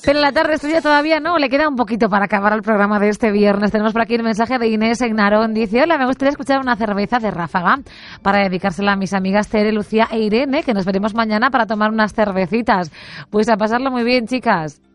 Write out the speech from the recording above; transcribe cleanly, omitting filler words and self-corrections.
Pero la tarde suya todavía no, le queda un poquito para acabar el programa de este viernes. Tenemos por aquí el mensaje de Inés en Narón. Dice, hola, me gustaría escuchar una cerveza de Ráfaga para dedicársela a mis amigas Tere, Lucía e Irene, que nos veremos mañana para tomar unas cervecitas. Pues a pasarlo muy bien, chicas.